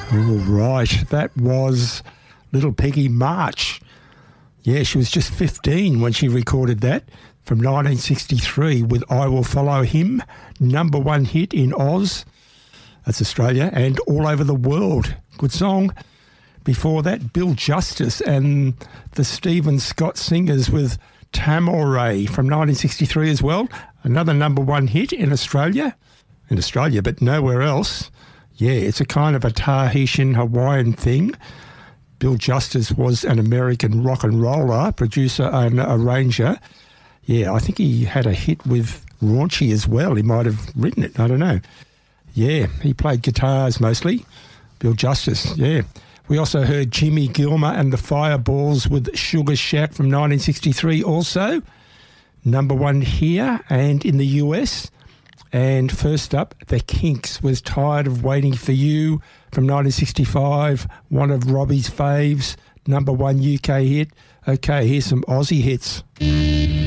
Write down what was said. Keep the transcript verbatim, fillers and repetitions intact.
All right, that was Little Peggy March. Yeah, she was just fifteen when she recorded that from nineteen sixty-three with I Will Follow Him, number one hit in Oz, that's Australia, and all over the world. Good song. Before that, Bill Justice and the Stephen Scott Singers with Tamore from nineteen sixty-three as well. Another number one hit in Australia, in Australia, but nowhere else. Yeah, it's a kind of a Tahitian Hawaiian thing. Bill Justice was an American rock and roller, producer and arranger. Yeah, I think he had a hit with Raunchy as well. He might have written it, I don't know. Yeah, he played guitars mostly. Bill Justice, yeah. We also heard Jimmy Gilmer and the Fireballs with Sugar Shack from nineteen sixty-three also. Number one here and in the U S. And first up, The Kinks was Tired of Waiting for You from nineteen sixty-five, one of Robbie's faves, number one U K hit. Okay, here's some Aussie hits.